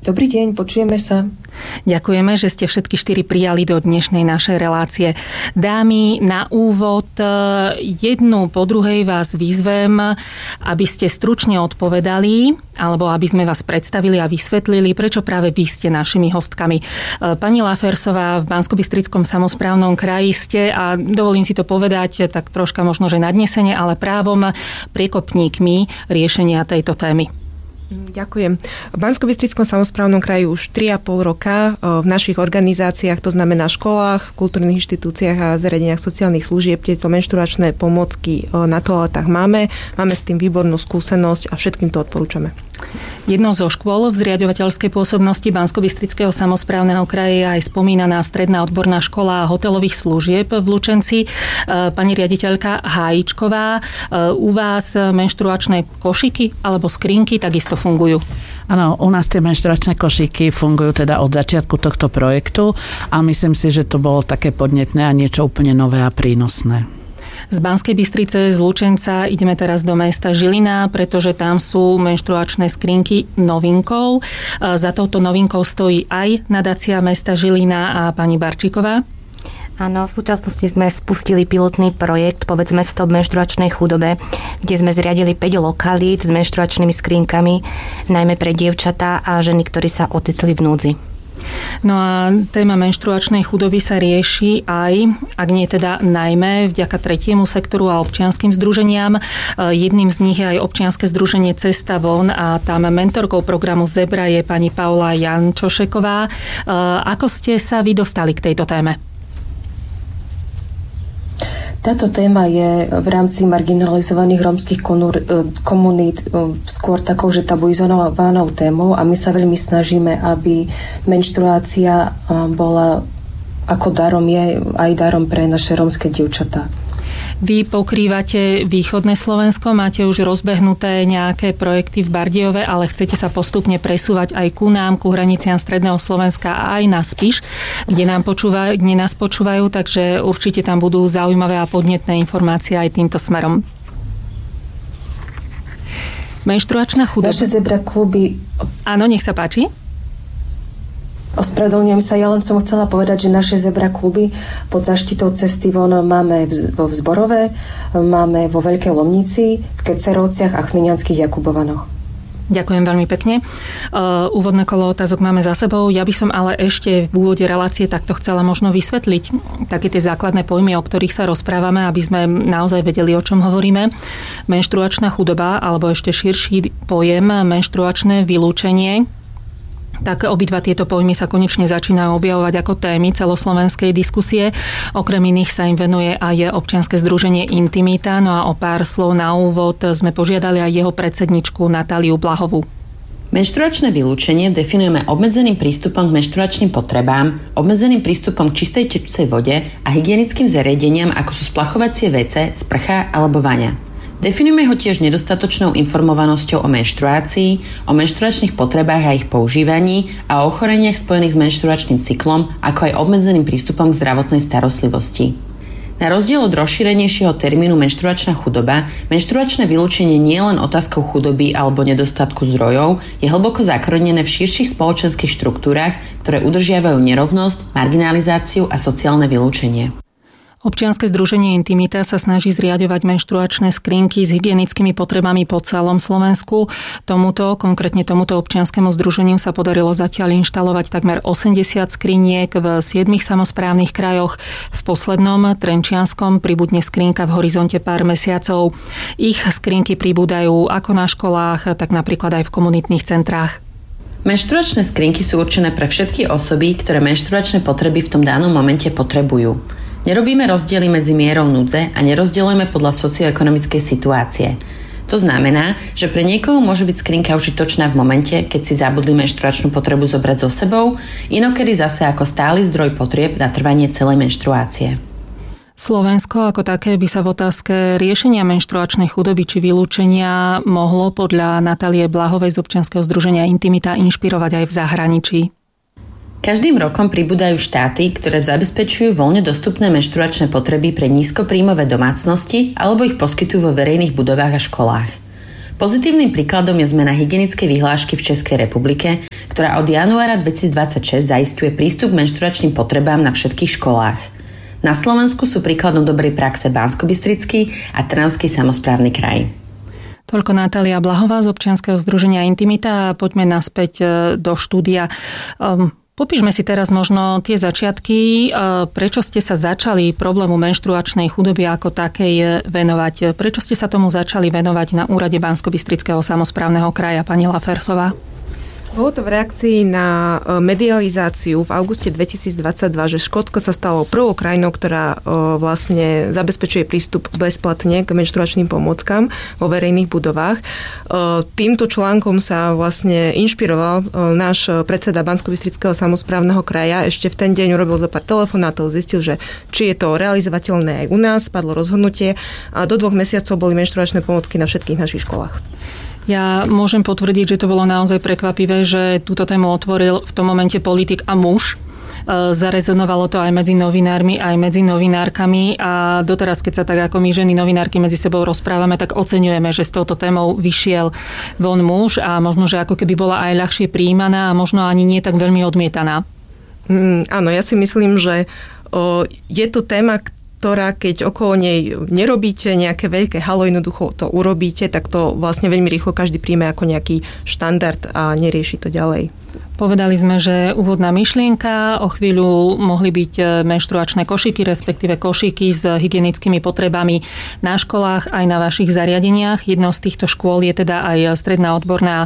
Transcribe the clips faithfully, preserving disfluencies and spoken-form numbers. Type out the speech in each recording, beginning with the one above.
Dobrý deň, počujeme sa. Ďakujeme, že ste všetky štyri prijali do dnešnej našej relácie. Dámy, na úvod jednu po druhej vás vyzvem, aby ste stručne odpovedali, alebo aby sme vás predstavili a vysvetlili, prečo práve vy ste našimi hostkami. Pani Lafersová, v Banskobystrickom samosprávnom kraji ste, a dovolím si to povedať tak troška možno, že nadnesene, ale právom priekopníkmi riešenia tejto témy. Ďakujem. V Banskobystrickom samosprávnom kraji už tri a pol roka v našich organizáciách, to znamená školách, kultúrnych inštitúciách a zariadeniach sociálnych služieb, tieto menštruačné pomôcky na toaletách máme. Máme s tým výbornú skúsenosť a všetkým to odporúčame. Jednou zo škôl v zriaďovateľskej pôsobnosti Banskobystrického samosprávneho kraje je aj spomínaná stredná odborná škola hotelových služieb v Lučenci. Pani riaditeľka Hájičková, u vás menštruačné košiky alebo skrinky takisto fungujú? Áno, u nás tie menštruačné košíky fungujú teda od začiatku tohto projektu a myslím si, že to bolo také podnetné a niečo úplne nové a prínosné. Z Banskej Bystrice, z Lučenca ideme teraz do mesta Žilina, pretože tam sú menštruačné skrinky novinkou. Za touto novinkou stojí aj nadácia mesta Žilina a pani Barčíková. Áno, v súčasnosti sme spustili pilotný projekt Povedzme stop menštruačnej chudobe, kde sme zriadili päť lokalít s menštruačnými skrinkami, najmä pre dievčatá a ženy, ktorí sa ocitli v núdzi. No a téma menštruačnej chudoby sa rieši aj, ak nie teda najmä, vďaka tretiemu sektoru a občianskym združeniam. Jedným z nich je aj občianske združenie Cesta von a tam mentorkou programu Zebra je pani Paula Jančošeková. Ako ste sa vy dostali k tejto téme? Táto téma je v rámci marginalizovaných rómskych komunít skôr takou, že tabuizovanou témou a my sa veľmi snažíme, aby menštruácia bola ako darom je aj darom pre naše rómske dievčatá. Vy pokrývate východné Slovensko, máte už rozbehnuté nejaké projekty v Bardejove, ale chcete sa postupne presúvať aj ku nám, ku hraniciam stredného Slovenska a aj na Spiš, kde, nám počúvajú, kde nás počúvajú, takže určite tam budú zaujímavé a podnetné informácie aj týmto smerom. Menštruačná chudoba. Naše Zebra kluby... Áno, nech sa páči. Ospravedlňujem sa, ja len som chcela povedať, že naše Zebra kluby pod zaštitou Cesty von máme vo Vzborove, máme vo Veľkej Lomnici, v Kecerovciach a Chmiňanských Jakubovanoch. Ďakujem veľmi pekne. Uh, úvodné kolo otázok máme za sebou. Ja by som ale ešte v úvode relácie takto chcela možno vysvetliť také tie základné pojmy, o ktorých sa rozprávame, aby sme naozaj vedeli, o čom hovoríme. Menštruačná chudoba, alebo ešte širší pojem menštruačné vylúčenie. Tak obidva tieto pojmy sa konečne začínajú objavovať ako témy celoslovenskej diskusie. Okrem iných sa im venuje aj občianske združenie Intimita. No a o pár slov na úvod sme požiadali aj jeho predsedničku Natáliu Blahovú. Menštruačné vylúčenie definujeme obmedzeným prístupom k menštruačným potrebám, obmedzeným prístupom k čistej tekucej vode a hygienickým zariadeniam, ako sú splachovacie vece, sprcha alebo vaňa. Definujeme ho tiež nedostatočnou informovanosťou o menštruácii, o menštruačných potrebách a ich používaní a o ochoreniach spojených s menštruačným cyklom, ako aj obmedzeným prístupom k zdravotnej starostlivosti. Na rozdiel od rozšírenejšieho termínu menštruačná chudoba, menštruačné vylúčenie nie je len otázkou chudoby alebo nedostatku zdrojov, je hlboko zakorenené v širších spoločenských štruktúrach, ktoré udržiavajú nerovnosť, marginalizáciu a sociálne vylúčenie. Občianske združenie Intimita sa snaží zriaďovať menštruačné skrinky s hygienickými potrebami po celom Slovensku. Tomuto, konkrétne tomuto občianskému združeniu sa podarilo zatiaľ inštalovať takmer osemdesiat skriniek v siedmich samosprávnych krajoch. V poslednom Trenčianskom pribudne skrinka v horizonte pár mesiacov. Ich skrinky pribúdajú ako na školách, tak napríklad aj v komunitných centrách. Menštruačné skrinky sú určené pre všetky osoby, ktoré menštruačné potreby v tom danom momente potrebujú. Nerobíme rozdiely medzi mierou núdze a nerozdeľujeme podľa socioekonomickej situácie. To znamená, že pre niekoho môže byť skrinka užitočná v momente, keď si zabudli menštruačnú potrebu zobrať so sebou, inokedy zase ako stály zdroj potrieb na trvanie celej menštruácie. Slovensko ako také by sa v otázke riešenia menštruačnej chudoby či vylúčenia mohlo podľa Natálie Blahovej z občianskeho združenia Intimita inšpirovať aj v zahraničí. Každým rokom pribúdajú štáty, ktoré zabezpečujú voľne dostupné menštruačné potreby pre nízkopríjmové domácnosti alebo ich poskytujú vo verejných budovách a školách. Pozitívnym príkladom je zmena hygienickej vyhlášky v Českej republike, ktorá od januára dvetisícdvadsaťšesť zaisťuje prístup k menštruačným potrebám na všetkých školách. Na Slovensku sú príkladom dobrej praxe Banskobystrický a Trnavský samosprávny kraj. Toľko Natália Blahová z občianskeho združenia Intimita a poďme naspäť do štúdia. Um, Popíšme si teraz možno tie začiatky, prečo ste sa začali problému menštruačnej chudoby ako takej venovať. Prečo ste sa tomu začali venovať na úrade Banskobystrického samosprávneho kraja, pani Lafersová? Bolo to v reakcii na medializáciu v auguste dvetisícdvadsaťdva, že Škótsko sa stalo prvou krajinou, ktorá vlastne zabezpečuje prístup bezplatne k menštruačným pomôckam vo verejných budovách. Týmto článkom sa vlastne inšpiroval náš predseda Banskobystrického samosprávneho kraja. Ešte v ten deň urobil zo pár telefonátov, zistil, že či je to realizovateľné aj u nás, padlo rozhodnutie a do dvoch mesiacov boli menštruačné pomôcky na všetkých našich školách. Ja môžem potvrdiť, že to bolo naozaj prekvapivé, že túto tému otvoril v tom momente politik a muž. Zarezonovalo to aj medzi novinármi, aj medzi novinárkami a doteraz, keď sa tak ako my ženy novinárky medzi sebou rozprávame, tak oceňujeme, že s touto témou vyšiel von muž a možno, že ako keby bola aj ľahšie prijímaná a možno ani nie tak veľmi odmietaná. Mm, áno, ja si myslím, že o, je to téma, ktorá keď okolo nej nerobíte nejaké veľké halo, jednoducho to urobíte, tak to vlastne veľmi rýchlo každý príjme ako nejaký štandard a nerieši to ďalej. Povedali sme, že úvodná myšlienka, o chvíľu mohli byť menštruačné košíky, respektíve košíky s hygienickými potrebami na školách aj na vašich zariadeniach. Jednou z týchto škôl je teda aj stredná odborná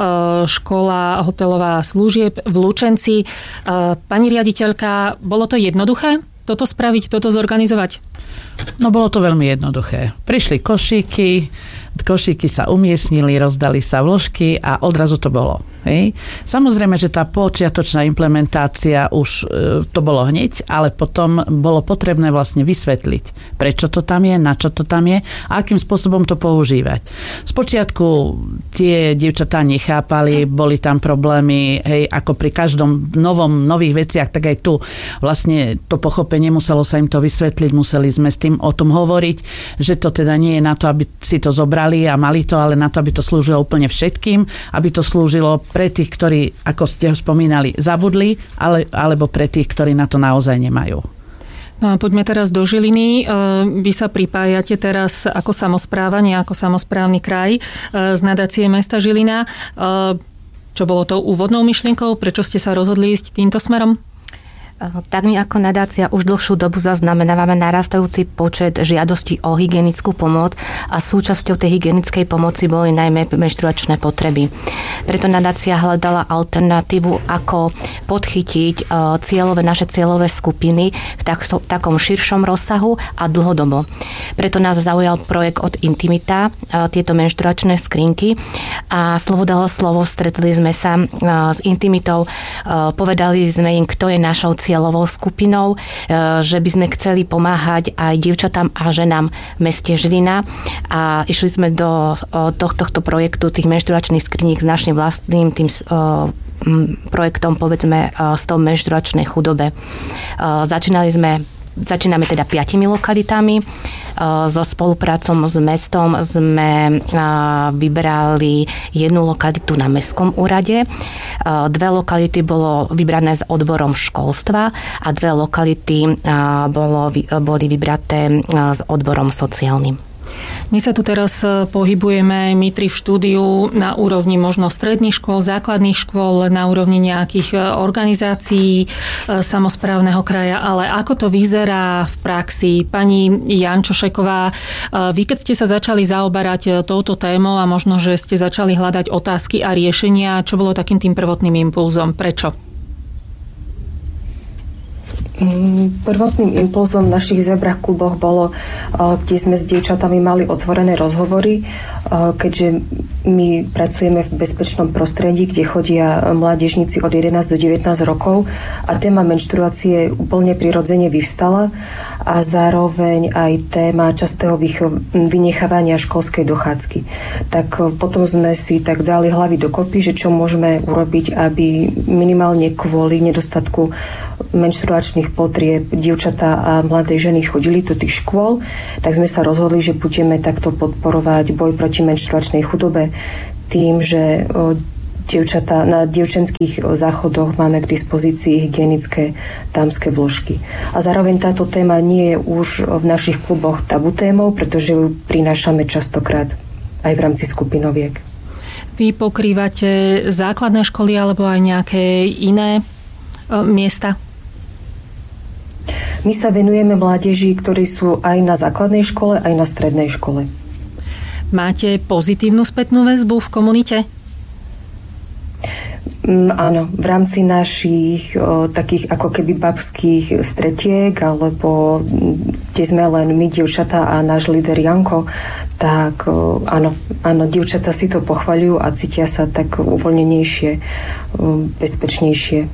škola hotelová služieb v Lučenci. Pani riaditeľka, bolo to jednoduché toto spraviť, toto zorganizovať? No bolo to veľmi jednoduché. Prišli košíky, košíky sa umiestnili, rozdali sa vložky a odrazu to bolo. Hej. Samozrejme, že tá počiatočná implementácia už e, to bolo hneď, ale potom bolo potrebné vlastne vysvetliť, prečo to tam je, na čo to tam je a akým spôsobom to používať. Spočiatku tie dievčatá nechápali, boli tam problémy, hej, ako pri každom novom, nových veciach, tak aj tu vlastne to pochopenie, muselo sa im to vysvetliť, museli sme s tým o tom hovoriť, že to teda nie je na to, aby si to zobrali a mali to, ale na to, aby to slúžilo úplne všetkým, aby to slúžilo pre tých, ktorí, ako ste ho spomínali, zabudli, ale, alebo pre tých, ktorí na to naozaj nemajú. No a poďme teraz do Žiliny. Vy sa pripájate teraz ako samospráva, nie ako samosprávny kraj z nadácie mesta Žilina. Čo bolo tou úvodnou myšlienkou? Prečo ste sa rozhodli ísť týmto smerom? Tak my ako nadácia už dlhšiu dobu zaznamenávame narastajúci počet žiadostí o hygienickú pomoc a súčasťou tej hygienickej pomoci boli najmä menštruačné potreby. Preto nadácia hľadala alternatívu, ako podchytiť cieľové, naše cieľové skupiny v takto, takom širšom rozsahu a dlhodobo. Preto nás zaujal projekt od Intimita, tieto menštruačné skrinky a slovo dalo slovo, stretli sme sa s Intimitou, povedali sme im, kto je našou cieľovou skupinou, že by sme chceli pomáhať aj dievčatám a ženám v meste Žilina a išli sme do tohto, tohto projektu tých menštruačných skriník s našim vlastným tým projektom, povedzme, s tou menštruačnej chudobe. Začínali sme Začíname teda piatimi lokalitami. So spoluprácom s mestom sme vybrali jednu lokalitu na mestskom úrade. Dve lokality bolo vybrané s odborom školstva a dve lokality bolo, boli vybraté s odborom sociálnym. My sa tu teraz pohybujeme, my tri v štúdiu, na úrovni možno stredných škôl, základných škôl, na úrovni nejakých organizácií samosprávneho kraja, ale ako to vyzerá v praxi? Pani Jančošeková, vy keď ste sa začali zaoberať touto témou a možno, že ste začali hľadať otázky a riešenia, čo bolo takým tým prvotným impulzom? Prečo? Prvotným impulzom v našich zebrách kluboch bolo, kde sme s dievčatami mali otvorené rozhovory, keďže my pracujeme v bezpečnom prostredí, kde chodia mládežníci od jedenásť do devätnásť rokov a téma menštruácie úplne prirodzene vyvstala a zároveň aj téma častého vynechávania školskej dochádzky. Tak potom sme si tak dali hlavy dokopy, že čo môžeme urobiť, aby minimálne kvôli nedostatku menštruačných menštruačných potrieb dievčatá a mladé ženy chodili do tých škôl, tak sme sa rozhodli, že budeme takto podporovať boj proti menštruačnej chudobe tým, že dievčatá, na dievčenských záchodoch máme k dispozícii hygienické dámske vložky. A zároveň táto téma nie je už v našich kluboch tabu témou, pretože ju prinášame častokrát aj v rámci skupinoviek. Vy pokrývate základné školy alebo aj nejaké iné e, miesta? My sa venujeme mládeži, ktorí sú aj na základnej škole, aj na strednej škole. Máte pozitívnu spätnú väzbu v komunite? Mm, áno, v rámci našich o, takých ako keby babských stretiek, alebo kde sme len my, dievčatá a náš líder Janko, tak o, áno, áno, dievčatá si to pochvaľujú a cítia sa tak uvoľnenejšie, o, bezpečnejšie.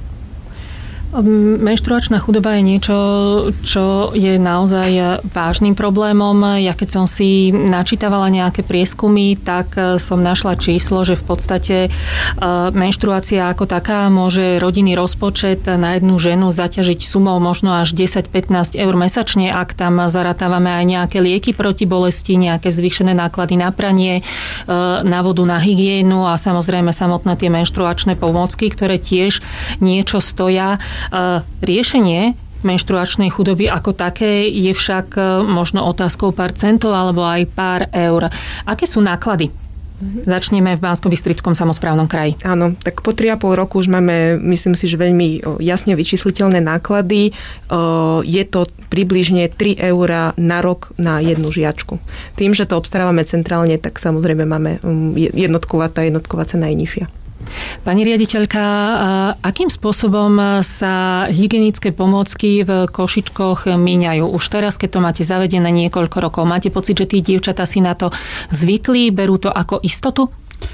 Menštruačná chudoba je niečo, čo je naozaj vážnym problémom. Ja keď som si načítavala nejaké prieskumy, tak som našla číslo, že v podstate menštruácia ako taká môže rodinný rozpočet na jednu ženu zaťažiť sumou možno až desať až pätnásť eur mesačne, ak tam zaratávame aj nejaké lieky proti bolesti, nejaké zvýšené náklady na pranie, na vodu, na hygienu a samozrejme samotné tie menštruačné pomôcky, ktoré tiež niečo stoja. Riešenie menštruačnej chudoby ako také je však možno otázkou pár centov alebo aj pár eur. Aké sú náklady? Začneme v Banskobystrickom samosprávnom kraji. Áno, tak po tri a pol roku už máme, myslím si, že veľmi jasne vyčísliteľné náklady. Je to približne tri eurá na rok na jednu žiačku. Tým, že to obstarávame centrálne, tak samozrejme máme jednotková, tá jednotková cena je nižšia. Pani riaditeľka, akým spôsobom sa hygienické pomôcky v košičkoch míňajú? Už teraz, keď to máte zavedené niekoľko rokov, máte pocit, že tí dievčatá si na to zvykli, berú to ako istotu?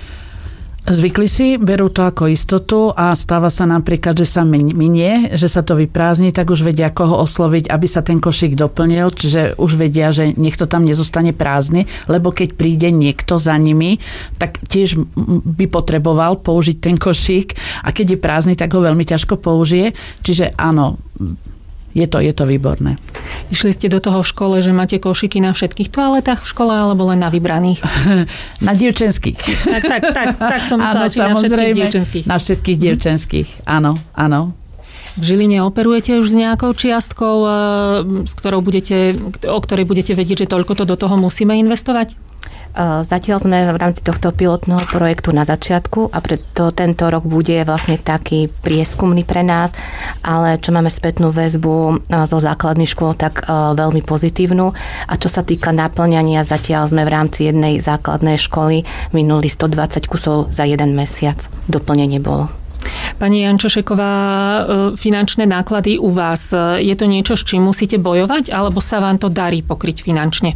Zvykli si, berú to ako istotu a stáva sa napríklad, že sa minie, že sa to vyprázdni, tak už vedia, koho osloviť, aby sa ten košík doplnil, čiže už vedia, že niekto tam nezostane prázdny, lebo keď príde niekto za nimi, tak tiež by potreboval použiť ten košík a keď je prázdny, tak ho veľmi ťažko použije. Čiže áno, Je to, je to výborné. Išli ste do toho v škole, že máte košíky na všetkých toaletách v škole alebo len na vybraných? Na dievčenských. Tak, tak, tak, tak som myslela, či na všetkých dievčenských. Na všetkých dievčenských, áno, áno. V Žiline operujete už s nejakou čiastkou, s ktorou budete, o ktorej budete vedieť, že toľko to do toho musíme investovať? Zatiaľ sme v rámci tohto pilotného projektu na začiatku a preto tento rok bude vlastne taký prieskumný pre nás, ale čo máme spätnú väzbu zo základných škôl, tak veľmi pozitívnu. A čo sa týka naplňania, zatiaľ sme v rámci jednej základnej školy minuli stodvadsať kusov za jeden mesiac. Doplnenie bolo. Pani Jančošeková, finančné náklady u vás, je to niečo, s čím musíte bojovať, alebo sa vám to darí pokryť finančne?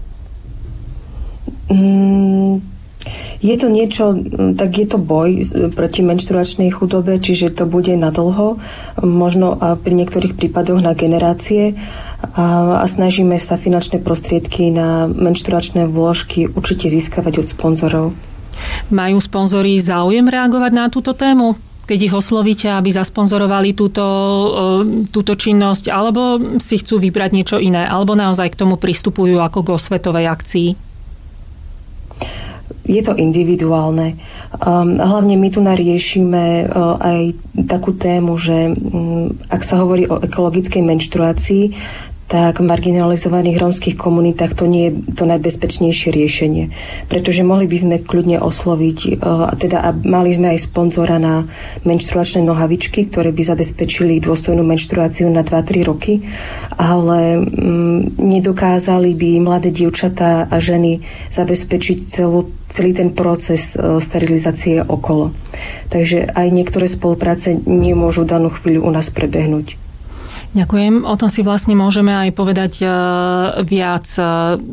Je to niečo, tak je to boj proti menštruačnej chudobe, čiže to bude nadlho, možno a pri niektorých prípadoch na generácie a, a snažíme sa finančné prostriedky na menštruačné vložky určite získavať od sponzorov. Majú sponzori záujem reagovať na túto tému? Keď ich oslovíte, aby zasponzorovali túto, túto činnosť, alebo si chcú vybrať niečo iné, alebo naozaj k tomu pristupujú ako k osvetovej akcii? Je to individuálne. Hlavne my tu nariešime aj takú tému, že ak sa hovorí o ekologickej menštruácii, tak v marginalizovaných rómskych komunitách to nie je to najbezpečnejšie riešenie. Pretože mohli by sme kľudne osloviť, a teda a mali sme aj sponzora na menštruačné nohavičky, ktoré by zabezpečili dôstojnú menštruáciu na dva až tri roky, ale mm, nedokázali by mladé dievčatá a ženy zabezpečiť celú, celý ten proces e, sterilizácie okolo. Takže aj niektoré spolupráce nemôžu danú chvíľu u nás prebehnúť. Ďakujem. O tom si vlastne môžeme aj povedať viac.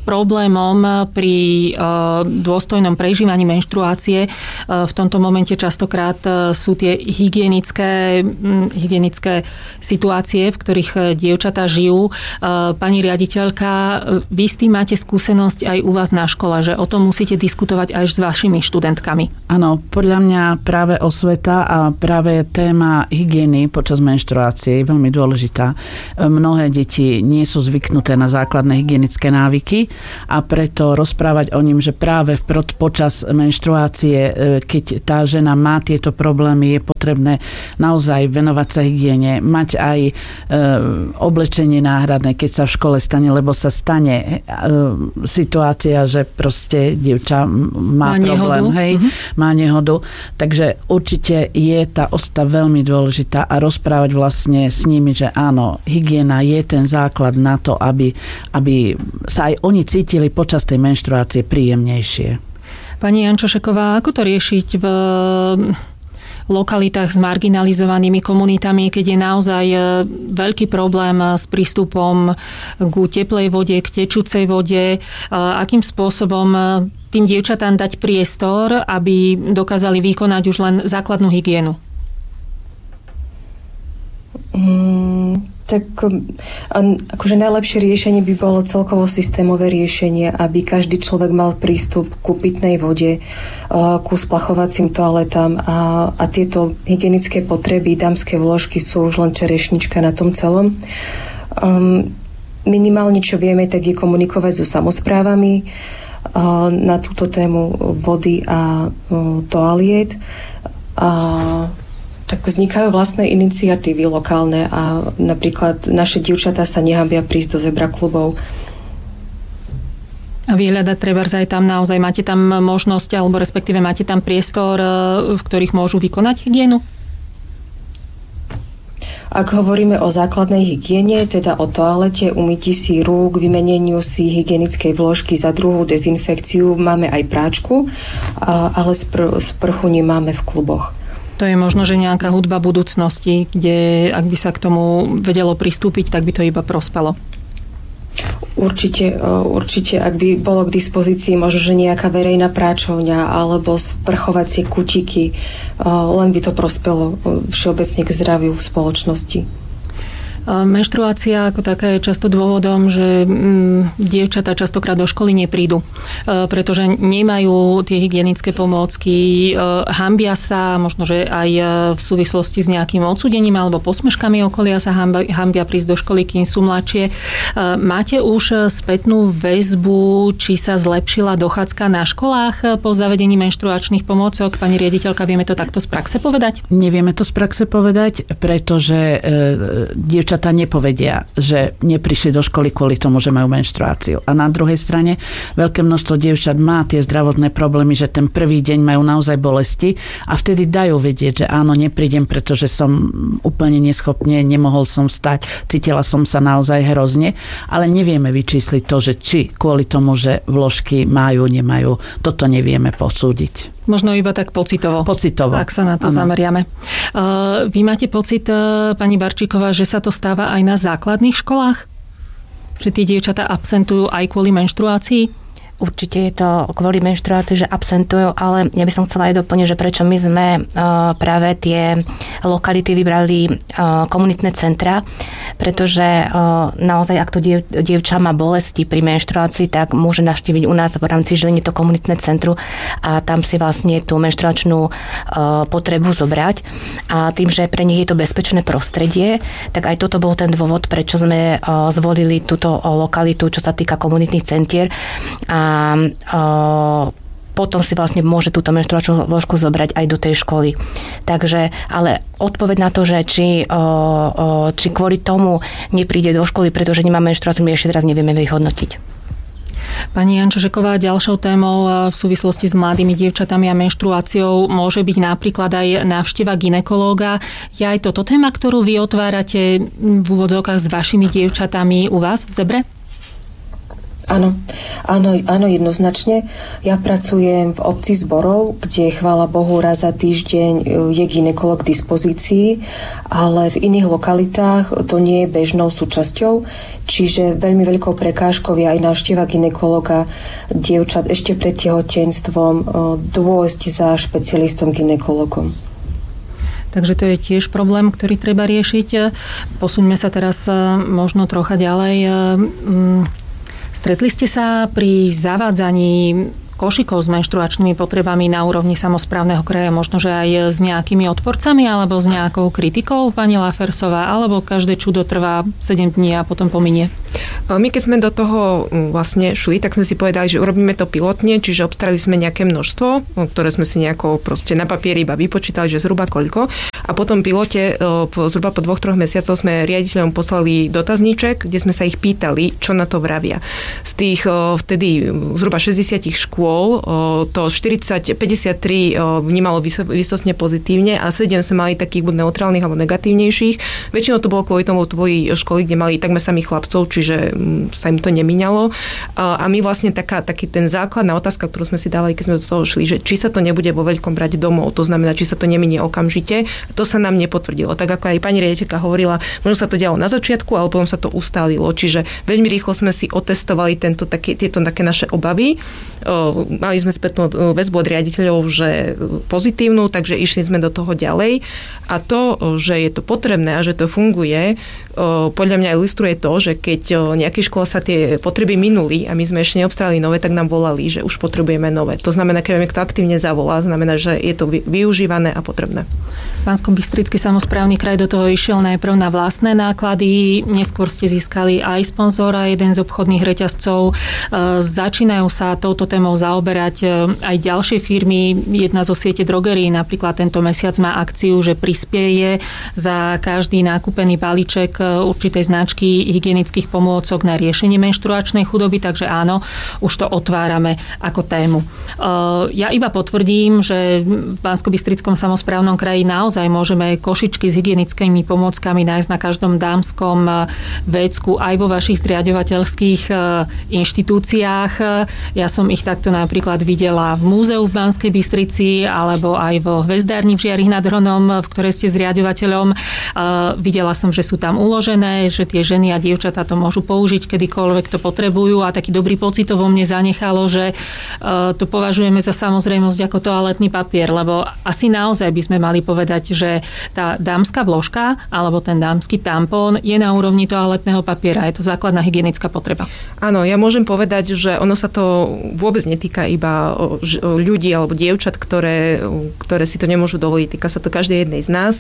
problémom pri dôstojnom prežívaní menštruácie v tomto momente častokrát sú tie hygienické, hygienické situácie, v ktorých dievčatá žijú. Pani riaditeľka, vy s tým máte skúsenosť aj u vás na škole, že o tom musíte diskutovať aj s vašimi študentkami. Áno, podľa mňa práve osveta a práve téma hygieny počas menštruácie je veľmi dôležitá. Mnohé deti nie sú zvyknuté na základné hygienické návyky a preto rozprávať o ním, že práve počas menštruácie, keď tá žena má tieto problémy, je potrebné naozaj venovať sa hygiene, mať aj e, oblečenie náhradné, keď sa v škole stane, lebo sa stane e, situácia, že proste dievča má, má problém, nehodu. hej, mm-hmm. má nehodu. Takže určite je tá osta veľmi dôležitá a rozprávať vlastne s nimi, že áno, hygiena je ten základ na to, aby, aby sa aj oni cítili počas tej menštruácie príjemnejšie. Pani Jančošeková, ako to riešiť v lokalitách s marginalizovanými komunitami, keď je naozaj veľký problém s prístupom k teplej vode, k tečúcej vode? Akým spôsobom tým dievčatám dať priestor, aby dokázali vykonať už len základnú hygienu? Mm, tak akože najlepšie riešenie by bolo celkovo systémové riešenie, aby každý človek mal prístup ku pitnej vode, ku splachovacím toaletám a, a tieto hygienické potreby, dámske vložky sú už len čerešnička na tom celom. Um, minimálne, čo vieme, tak je komunikovať so samosprávami uh, na túto tému vody a uh, toaliet a tak vznikajú vlastné iniciatívy lokálne a napríklad naše dievčatá sa nehanbia prísť do zebra klubov. A vyhľadať trebárs aj tam naozaj máte tam možnosť, alebo respektíve máte tam priestor, v ktorých môžu vykonať hygienu? Ak hovoríme o základnej hygiene, teda o toalete, umytí si rúk, vymeneniu si hygienickej vložky za druhú dezinfekciu, máme aj práčku, ale spr- sprchu nemáme v kluboch. To je možno, že nejaká hudba budúcnosti, kde ak by sa k tomu vedelo pristúpiť, tak by to iba prospelo. Určite, určite, ak by bolo k dispozícii možno, že nejaká verejná práčovňa alebo sprchovacie kutiky, len by to prospelo všeobecne k zdraviu v spoločnosti. Menštruácia ako taká je často dôvodom, že mm, dievčatá častokrát do školy neprídu, e, pretože nemajú tie hygienické pomôcky, e, hanbia sa, možno, že aj v súvislosti s nejakým odsúdením alebo posmeškami okolia sa hambia, hambia prísť do školy, kým sú mladšie. E, máte už spätnú väzbu, či sa zlepšila dochádzka na školách po zavedení menštruačných pomôcok? Pani riaditeľka, vieme to takto z praxe povedať? Nevieme to z praxe povedať, pretože e, dievčatá tá nepovedia, že neprišli do školy kvôli tomu, že majú menštruáciu. A na druhej strane veľké množstvo dievčat má tie zdravotné problémy, že ten prvý deň majú naozaj bolesti a vtedy dajú vedieť, že áno, neprídem, pretože som úplne neschopne, nemohol som vstať, cítila som sa naozaj hrozne, ale nevieme vyčísliť to, že či kvôli tomu, že vložky majú, nemajú, toto nevieme posúdiť. Možno iba tak pocitovo. Pocitovo. Ak sa na to ano. zameriame. Uh, vy máte pocit, uh, pani Barčíková, že sa to stáva aj na základných školách? Že tie dievčatá absentujú aj kvôli menštruácii? Určite je to kvôli menštruácii, že absentujú, ale ja by som chcela aj doplniť, že prečo my sme uh, práve tie lokality vybrali uh, komunitné centra, pretože uh, naozaj, ak to diev, dievča má bolesti pri menštruácii, tak môže navštíviť u nás v rámci Žiliny to komunitné centrum a tam si vlastne tú menštruačnú uh, potrebu zobrať. A tým, že pre nich je to bezpečné prostredie, tak aj toto bol ten dôvod, prečo sme uh, zvolili túto lokalitu, čo sa týka komunitných centier. A A uh, potom si vlastne môže túto menštruačnú vložku zobrať aj do tej školy. Takže, ale odpoveď na to, že či, uh, uh, či kvôli tomu nepríde do školy, pretože nemá menštruáciu, my ešte teraz nevieme vyhodnotiť. Pani Jančošeková, ďalšou témou v súvislosti s mladými dievčatami a menštruáciou môže byť napríklad aj návšteva gynekológa. Je aj toto téma, ktorú vy otvárate v úvodzovkách s vašimi dievčatami u vás v Zebre? Áno, áno, áno, jednoznačne. Ja pracujem v obci Zborov, kde, chvála Bohu, raz za týždeň je gynekolog k dispozícii, ale v iných lokalitách to nie je bežnou súčasťou, čiže veľmi veľkou prekážkou je aj návšteva gynekologa dievčat ešte pred tehotenstvom dôjsť za špecialistom gynekologom. Takže to je tiež problém, ktorý treba riešiť. Posuňme sa teraz možno trocha ďalej. Stretli ste sa pri zavádzaní košíkov s menštruačnými potrebami na úrovni samosprávneho kraja, možno, že aj s nejakými odporcami alebo s nejakou kritikou, pani Lafersová, alebo každé čudo trvá sedem dní a potom pominie? My keď sme do toho vlastne šli, tak sme si povedali, že urobíme to pilotne, čiže obstarali sme nejaké množstvo, ktoré sme si nejako proste na papieri iba vypočítali, že zhruba koľko. A potom pilote zhruba po dvoch, troch mesiacoch sme riaditeľom poslali dotazníček, kde sme sa ich pýtali, čo na to vravia. Z tých vtedy zhruba šesťdesiat škôl to štyridsať päťdesiattri vnímalo výsostne pozitívne a sedem sme mali takých buď neutrálnych alebo negatívnejších. Väčšinou to bolo kvôli tomu tvoji školy, kde mali takmer samých chlapcov, čiže sa im to nemíňalo. A my vlastne taká, taký ten základná otázka, ktorú sme si dávali, keď sme do toho šli, že či sa to nebude vo veľkom brať domov, to znamená, či sa to neminie okamžite, to sa nám nepotvrdilo. Tak ako aj pani riaditeľka hovorila, možno sa to dialo na začiatku, ale potom sa to ustálilo. Čiže veľmi rýchlo sme si otestovali tento, také, tieto také naše obavy. Mali sme spätnú väzbu od riaditeľov, že pozitívnu, takže išli sme do toho ďalej. A to, že je to potrebné a že to funguje, podľa mňa ilustruje to, že keď nejaké škola sa tie potreby minuli a my sme ešte neobstarali nové, tak nám volali, že už potrebujeme nové. To znamená, keď niekto aktívne zavolá, znamená, že je to využívané a potrebné. Banskobystrický samosprávny kraj do toho išiel najprv na vlastné náklady, neskôr ste získali aj sponzora, jeden z obchodných reťazcov. Začínajú sa touto témou zaoberať aj ďalšie firmy. Jedna zo siete drogerií napríklad tento mesiac má akciu, že prispieje za každý nakúpený balíček určitej značky hygienických pomôcok na riešenie menštruačnej chudoby, takže áno, už to otvárame ako tému. Ja iba potvrdím, že v Banskobystrickom samosprávnom kraji naozaj môžeme košičky s hygienickými pomôckami nájsť na každom dámskom vécku aj vo vašich zriaďovateľských inštitúciách. Ja som ich takto napríklad videla v múzeu v Banskej Bystrici alebo aj vo Hvezdárni v Žiarich nad Hronom, v ktorej ste zriaďovateľom. Videla som, že sú tam uložené, že tie ženy a dievčatá to môžu použiť kedykoľvek to potrebujú a taký dobrý pocit to vo mne zanechalo, že to považujeme za samozrejmosť ako toaletný papier, lebo asi naozaj by sme mali povedať, že tá dámska vložka alebo ten dámsky tampón je na úrovni toaletného papiera. Je to základná hygienická potreba. Áno, ja môžem povedať, že ono sa to vôbec netýka iba ľudí alebo dievčat, ktoré, ktoré si to nemôžu dovoliť. Týka sa to každej jednej z nás,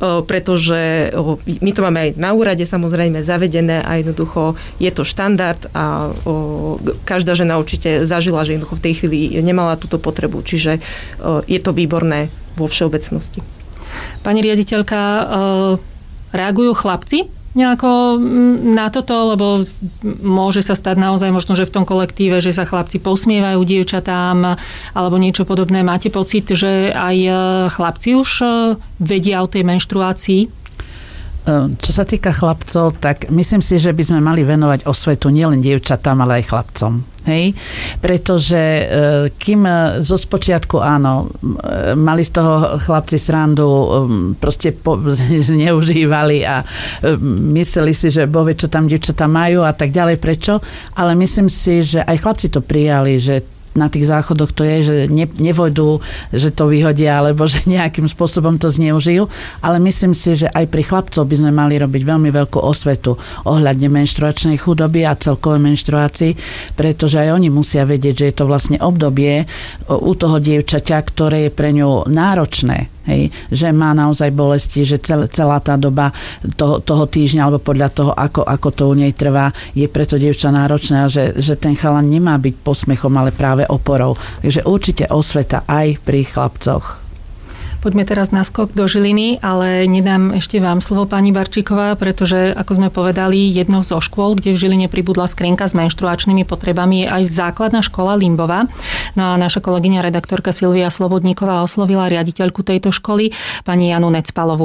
pretože my to máme aj na úrade samozrejme zavedené a jednoducho je to štandard a každá žena určite zažila, že jednoducho v tej chvíli nemala túto potrebu. Čiže je to výborné vo všeobecnosti. Pani riaditeľka, reagujú chlapci nejako na toto, lebo môže sa stať naozaj možno, že v tom kolektíve, že sa chlapci posmievajú dievčatám alebo niečo podobné. Máte pocit, že aj chlapci už vedia o tej menštruácii? Čo sa týka chlapcov, tak myslím si, že by sme mali venovať osvetu nielen dievčatám, ale aj chlapcom. Hej? Pretože kým zo spočiatku áno, mali z toho chlapci srandu, proste po, zneužívali a mysleli si, že bove, čo tam dievčatá majú a tak ďalej, prečo? Ale myslím si, že aj chlapci to prijali, že na tých záchodoch to je, že ne, nevojdu, že to vyhodia, alebo že nejakým spôsobom to zneužijú. Ale myslím si, že aj pri chlapcov by sme mali robiť veľmi veľkú osvetu ohľadne menštruačnej chudoby a celkovej menštruácii, pretože aj oni musia vedieť, že je to vlastne obdobie u toho dievčaťa, ktoré je pre ňu náročné. Hej, že má naozaj bolesti, že cel, celá tá doba toho, toho týždňa alebo podľa toho, ako, ako to u nej trvá, je preto dievča náročné a že, že ten chalan nemá byť posmechom, ale práve oporou. Takže určite osveta aj pri chlapcoch. Poďme teraz na skok do Žiliny, ale nedám ešte vám slovo, pani Barčíková, pretože, ako sme povedali, jednou zo škôl, kde v Žiline pribudla skrinka s menštruačnými potrebami, je aj základná škola Limbova. No a naša kolegyňa redaktorka Silvia Slobodníková oslovila riaditeľku tejto školy, pani Janu Necpalovú.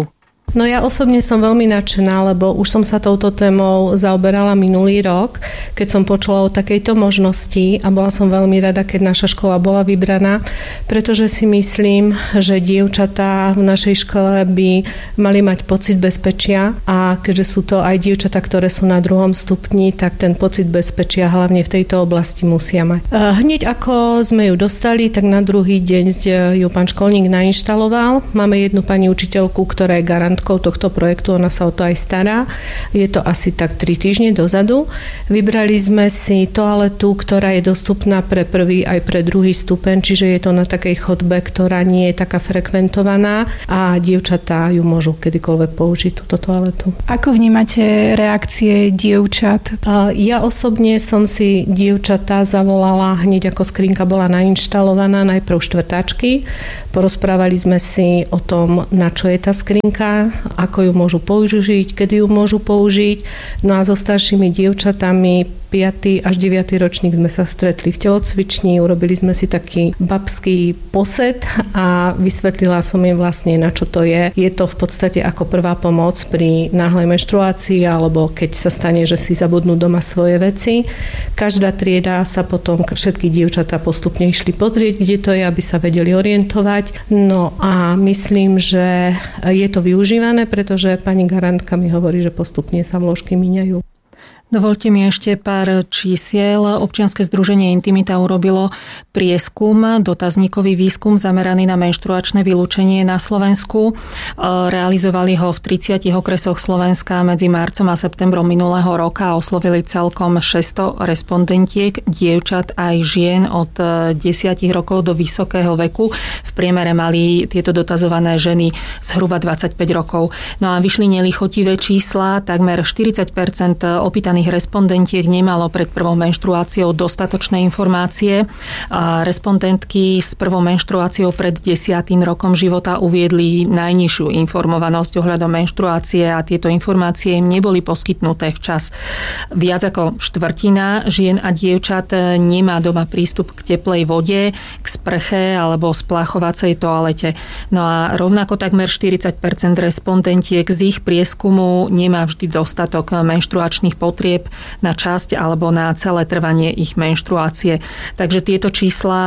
No ja osobne som veľmi nadšená, lebo už som sa touto témou zaoberala minulý rok, keď som počula o takejto možnosti a bola som veľmi rada, keď naša škola bola vybraná, pretože si myslím, že dievčatá v našej škole by mali mať pocit bezpečia a keďže sú to aj dievčatá, ktoré sú na druhom stupni, tak ten pocit bezpečia hlavne v tejto oblasti musia mať. Hneď ako sme ju dostali, tak na druhý deň ju pán školník nainštaloval. Máme jednu pani učiteľku, ktorá je garantkou tohto projektu, ona sa o to aj stará. Je to asi tak tri týždne dozadu. Vybrali sme si toaletu, ktorá je dostupná pre prvý aj pre druhý stupeň, čiže je to na takej chodbe, ktorá nie je taká frekventovaná a dievčatá ju môžu kedykoľvek použiť, túto toaletu. Ako vnímate reakcie dievčat? Ja osobne som si dievčatá zavolala hneď ako skrinka bola nainštalovaná, najprv štvrtáčky. Porozprávali sme si o tom, na čo je tá skrinka, ako ju môžu použiť, kedy ju môžu použiť. No a so staršími dievčatami piaty až deviaty ročník sme sa stretli v telocvični, urobili sme si taký babský posed a vysvetlila som im vlastne, na čo to je. Je to v podstate ako prvá pomoc pri náhlej menštruácii alebo keď sa stane, že si zabudnú doma svoje veci. Každá trieda sa potom, všetky dievčatá postupne išli pozrieť, kde to je, aby sa vedeli orientovať. No a myslím, že je to využívané, pretože pani garantka mi hovorí, že postupne sa vložky míňajú. Dovolte mi ešte pár čísiel. Občianske združenie Intimita urobilo prieskum, dotazníkový výskum zameraný na menštruačné vylúčenie na Slovensku. Realizovali ho v tridsiatich okresoch Slovenska medzi marcom a septembrom minulého roka a oslovili celkom šesťsto respondentiek, dievčat aj žien od desať rokov do vysokého veku. V priemere mali tieto dotazované ženy zhruba dvadsaťpäť rokov. No a vyšli nelichotivé čísla, takmer štyridsať percent opýtaných respondentiek nemalo pred prvou menštruáciou dostatočné informácie. A respondentky s prvou menštruáciou pred desiatým rokom života uviedli najnižšiu informovanosť ohľadom menštruácie a tieto informácie im neboli poskytnuté včas. Viac ako štvrtina žien a dievčat nemá doma prístup k teplej vode, k sprche alebo splachovacej toalete. No a rovnako takmer štyridsať percent respondentiek z ich prieskumu nemá vždy dostatok menštruačných potrieb na časť alebo na celé trvanie ich menštruácie. Takže tieto čísla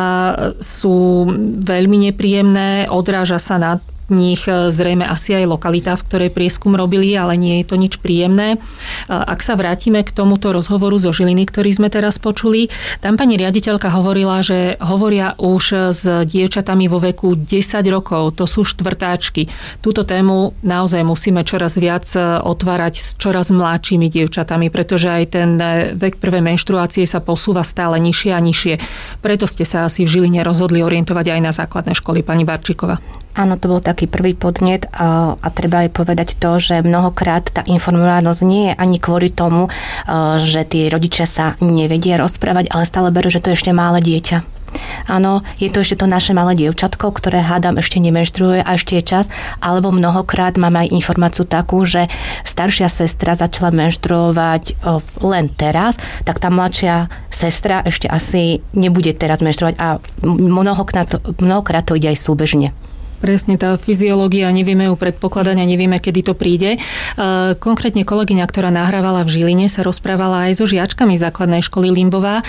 sú veľmi nepríjemné, odráža sa na nich zrejme asi aj lokalita, v ktorej prieskum robili, ale nie je to nič príjemné. Ak sa vrátime k tomuto rozhovoru zo Žiliny, ktorý sme teraz počuli, tam pani riaditeľka hovorila, že hovoria už s dievčatami vo veku desať rokov, to sú štvrtáčky. Túto tému naozaj musíme čoraz viac otvárať s čoraz mladšími dievčatami, pretože aj ten vek prvej menštruácie sa posúva stále nižšie a nižšie. Preto ste sa asi v Žiline rozhodli orientovať aj na základné školy, pani Barčíková. Áno, to bol taký prvý podnet a, a treba aj povedať to, že mnohokrát tá informovanosť nie je ani kvôli tomu, že tí rodičia sa nevedia rozprávať, ale stále berú, že to je ešte malé dieťa. Áno, je to ešte to naše malé dievčatko, ktoré hádam ešte nemenštruuje a ešte je čas, alebo mnohokrát máme aj informáciu takú, že staršia sestra začala menštruovať len teraz, tak tá mladšia sestra ešte asi nebude teraz menštruovať a mnohokrát to, mnohokrát to ide aj súbežne. Presne, tá fyziológia, nevieme ju predpokladať a nevieme, kedy to príde. Konkrétne kolegyňa, ktorá nahrávala v Žiline, sa rozprávala aj so žiačkami základnej školy Limbová.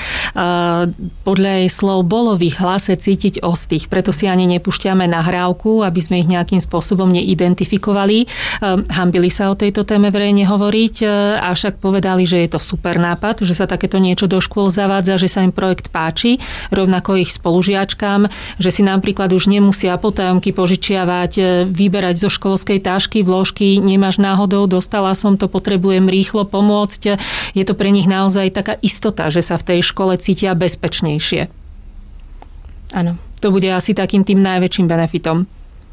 Podľa jej slov bolo v ich hlase cítiť ostých, preto si ani nepúšťame nahrávku, aby sme ich nejakým spôsobom neidentifikovali. Hanbili sa o tejto téme verejne hovoriť, avšak povedali, že je to super nápad, že sa takéto niečo do škôl zavádza, že sa im projekt páči, rovnako ich spolužiačkám, že si napríklad už nemusia potajomky požičiavať, vyberať zo školskej tášky vložky, nemáš náhodou, dostala som to, potrebujem rýchlo pomôcť. Je to pre nich naozaj taká istota, že sa v tej škole cítia bezpečnejšie. Áno. To bude asi takým tým najväčším benefitom.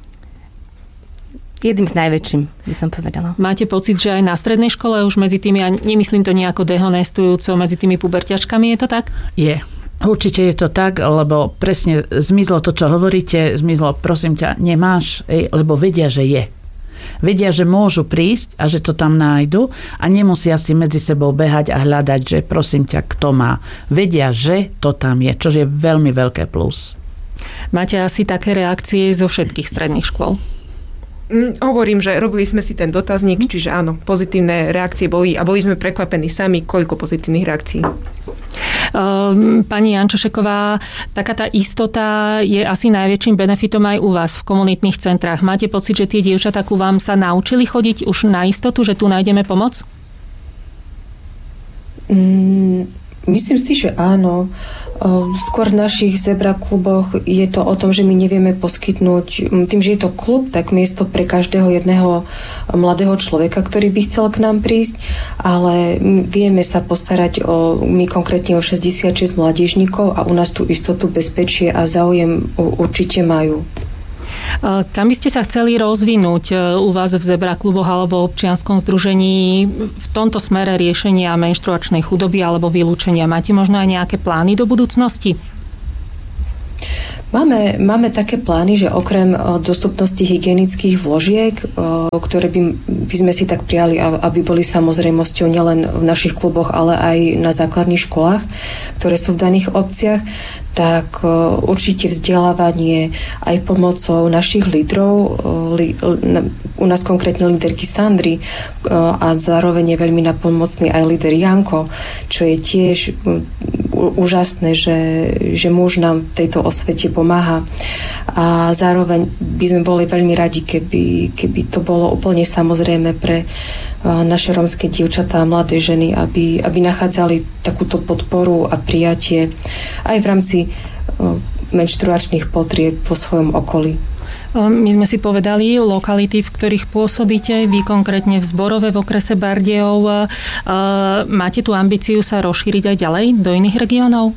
Jedným z najväčším, by som povedala. Máte pocit, že aj na strednej škole už medzi tými, a nemyslím to nejako dehonestujúco, medzi tými puberťačkami, je to tak? Je. Určite je to tak, lebo presne zmizlo to, čo hovoríte, zmizlo, prosím ťa, nemáš, lebo vedia, že je. Vedia, že môžu prísť a že to tam nájdu a nemusia si medzi sebou behať a hľadať, že prosím ťa, kto má. Vedia, že to tam je, čo je veľmi veľké plus. Máte asi také reakcie zo všetkých stredných škôl? Mm, hovorím, že robili sme si ten dotazník, mm. čiže áno, pozitívne reakcie boli a boli sme prekvapení sami, koľko pozitívnych reakcií. Pani Jančošeková, taká tá istota je asi najväčším benefitom aj u vás v komunitných centrách. Máte pocit, že tie dievčatá ku vám sa naučili chodiť už na istotu, že tu nájdeme pomoc? Mm, myslím si, že áno. Skôr v našich zebra kluboch je to o tom, že my nevieme poskytnúť, tým, že je to klub, tak miesto pre každého jedného mladého človeka, ktorý by chcel k nám prísť, ale vieme sa postarať o, my konkrétne o šesťdesiatšesť mladížnikov a u nás tú istotu, bezpečie a záujem určite majú. Kam by ste sa chceli rozvinúť u vás v Zebra kluboch alebo občianskom združení v tomto smere riešenia menštruačnej chudoby alebo vylúčenia? Máte možno aj nejaké plány do budúcnosti? Máme, máme také plány, že okrem dostupnosti hygienických vložiek, ktoré by, by sme si tak prijali, aby boli samozrejmosťou nielen v našich kluboch, ale aj na základných školách, ktoré sú v daných obciach, tak určite vzdelávanie aj pomocou našich lídrov, u nás konkrétne líderky Sandry a zároveň je veľmi napomocný aj líder Janko, čo je tiež úžasné, že, že muž nám v tejto osvete pomáha. A zároveň by sme boli veľmi radi, keby, keby to bolo úplne samozrejme pre naše rómske dievčatá a mladé ženy, aby, aby nachádzali takúto podporu a prijatie aj v rámci menštruačných potrieb vo svojom okolí. My sme si povedali lokality, v ktorých pôsobíte, vy konkrétne v Zborove v okrese Bardejov. Máte tú ambíciu sa rozšíriť aj ďalej do iných regiónov?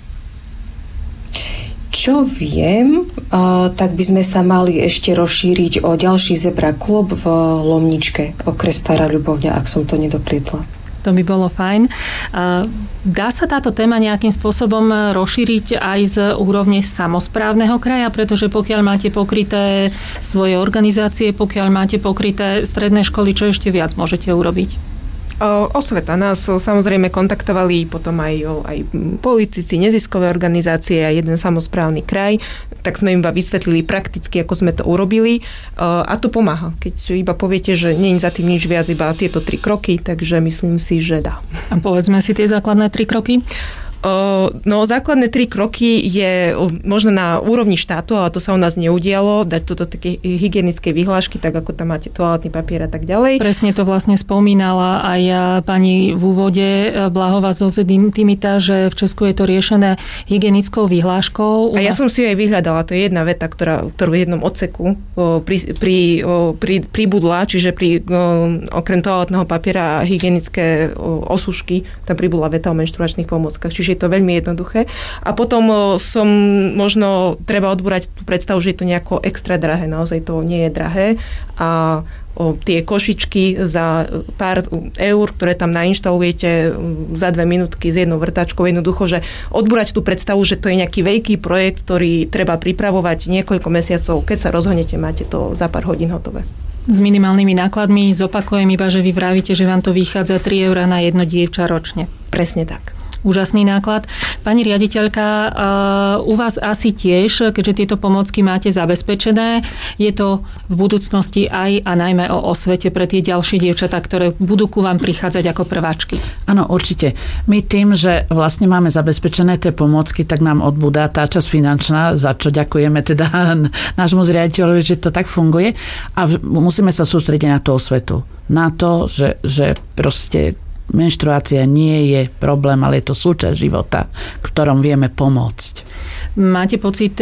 Čo viem, tak by sme sa mali ešte rozšíriť o ďalší zebra klub v Lomničke, okres Stará Ľubovňa, ak som to nedoplietla. To by bolo fajn. Dá sa táto téma nejakým spôsobom rozšíriť aj z úrovne samosprávneho kraja, pretože pokiaľ máte pokryté svoje organizácie, pokiaľ máte pokryté stredné školy, čo ešte viac môžete urobiť? Osveta. Nás samozrejme kontaktovali potom aj, aj politici, neziskové organizácie a jeden samosprávny kraj, tak sme im iba vysvetlili prakticky, ako sme to urobili a to pomáha. Keď iba poviete, že nie je za tým nič viac, iba tieto tri kroky, takže myslím si, že dá. A povedzme si tie základné tri kroky. No, základné tri kroky je možno na úrovni štátu, ale to sa u nás neudialo, dať toto také hygienické vyhlášky, tak ako tam máte toaletný papier a tak ďalej. Presne to vlastne spomínala aj pani v úvode Blahová zo zet Intimita, že v Česku je to riešené hygienickou vyhláškou. A ja som si ju aj vyhľadala, to je jedna veta, ktorá, ktorú v jednom odseku pri, pri, pri, pribudla, čiže pri okrem toaletného papiera a hygienické osušky, tam pribudla veta o menštruačných pomôckach. Čiže je to veľmi jednoduché. A potom som možno treba odbúrať tú predstavu, že je to nejako extra drahé. Naozaj to nie je drahé. A o, tie košičky za pár eur, ktoré tam nainštalujete za dve minútky s jednou vrtačkou, jednoducho, že odbúrať tú predstavu, že to je nejaký veľký projekt, ktorý treba pripravovať niekoľko mesiacov. Keď sa rozhodnete, máte to za pár hodín hotové. S minimálnymi nákladmi zopakujem iba, že vy vravíte, že vám to vychádza tri eurá na jedno dievča ročne. Presne tak. Úžasný náklad. Pani riaditeľka, u vás asi tiež, keďže tieto pomôcky máte zabezpečené, je to v budúcnosti aj a najmä o osvete pre tie ďalšie dievčatá, ktoré budú ku vám prichádzať ako prváčky. Áno, určite. My tým, že vlastne máme zabezpečené tie pomôcky, tak nám odbúda tá časť finančná, za čo ďakujeme teda nášmu zriaditeľovi, že to tak funguje. A musíme sa sústrediť na tú osvetu. Na to, že, že proste menštruácia nie je problém, ale je to súčasť života, v ktorom vieme pomôcť. Máte pocit,